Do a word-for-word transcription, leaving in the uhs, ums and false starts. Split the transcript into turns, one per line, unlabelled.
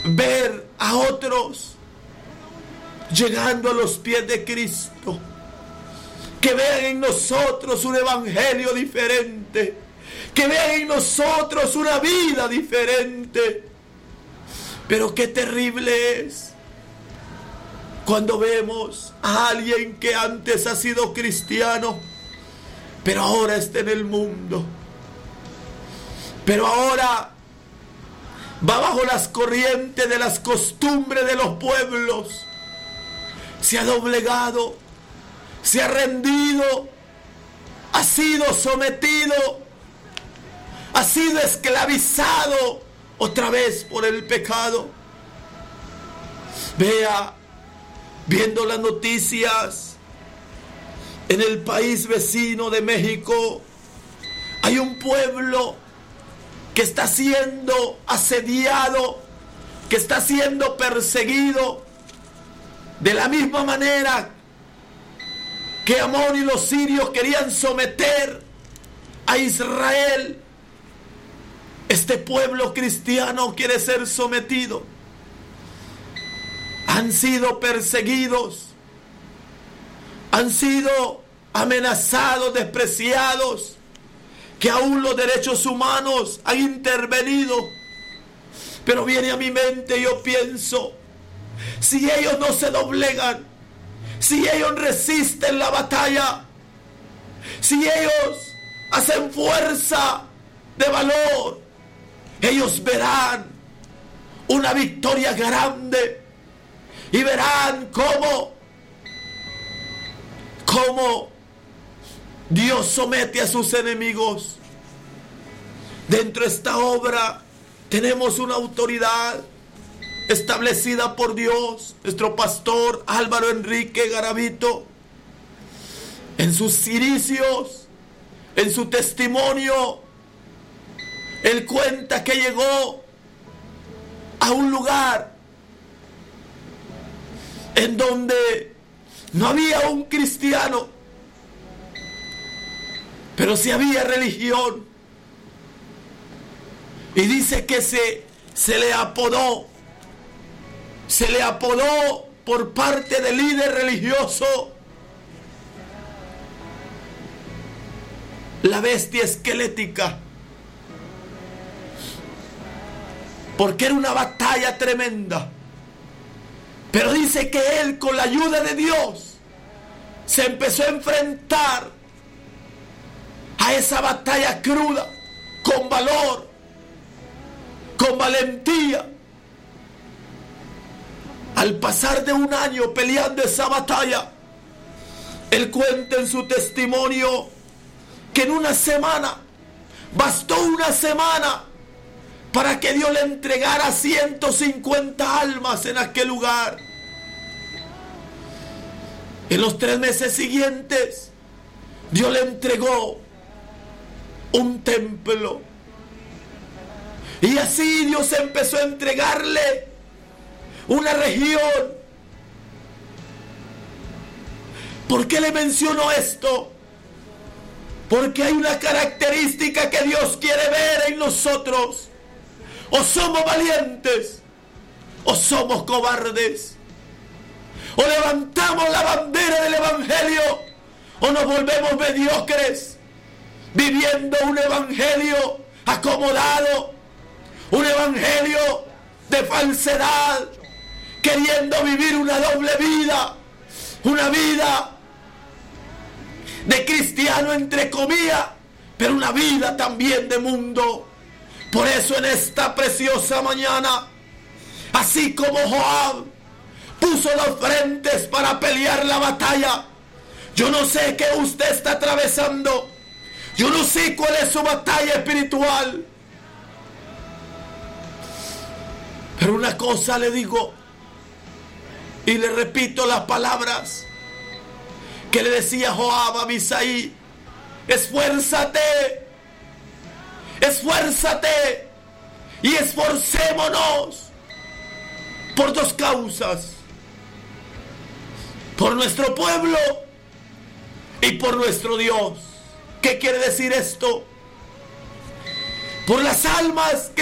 ver a otros llegando a los pies de Cristo, que vean en nosotros un evangelio diferente, que vean en nosotros una vida diferente. Pero qué terrible es cuando vemos a alguien que antes ha sido cristiano, pero ahora está en el mundo, pero ahora va bajo las corrientes de las costumbres de los pueblos, se ha doblegado, se ha rendido, ha sido sometido, ha sido esclavizado otra vez por el pecado. Vea, viendo las noticias, en el país vecino de México hay un pueblo que está siendo asediado, que está siendo perseguido de la misma manera que Amón y los sirios querían someter a Israel. Este pueblo cristiano quiere ser sometido. Han sido perseguidos, han sido amenazados, despreciados, que aún los derechos humanos han intervenido. Pero viene a mi mente, yo pienso, si ellos no se doblegan, si ellos resisten la batalla, si ellos hacen fuerza de valor, ellos verán una victoria grande y verán cómo, cómo Dios somete a sus enemigos. Dentro de esta obra tenemos una autoridad establecida por Dios, nuestro pastor Álvaro Enrique Garavito. En sus inicios, en su testimonio, él cuenta que llegó a un lugar en donde no había un cristiano, pero sí había religión. Y dice que se, se le apodó, se le apodó por parte del líder religioso la bestia esquelética, porque era una batalla tremenda. Pero dice que él, con la ayuda de Dios, se empezó a enfrentar a esa batalla cruda con valor, con valentía. Al pasar de un año peleando esa batalla, él cuenta en su testimonio que en una semana, bastó una semana para que Dios le entregara ciento cincuenta almas en aquel lugar. En los tres meses siguientes, Dios le entregó un templo. Y así Dios empezó a entregarle una región. ¿Por qué le menciono esto? Porque hay una característica que Dios quiere ver en nosotros. O somos valientes, o somos cobardes. O levantamos la bandera del evangelio, o nos volvemos mediocres, viviendo un evangelio acomodado, un evangelio de falsedad, queriendo vivir una doble vida, una vida de cristiano entre comillas, pero una vida también de mundo. Por eso en esta preciosa mañana, así como Joab puso los frentes para pelear la batalla, yo no sé qué usted está atravesando, yo no sé cuál es su batalla espiritual, pero una cosa le digo, y le repito las palabras que le decía Joab a Abisai: esfuérzate, esfuérzate y esforcémonos por dos causas: por nuestro pueblo y por nuestro Dios. ¿Qué quiere decir esto? Por las almas que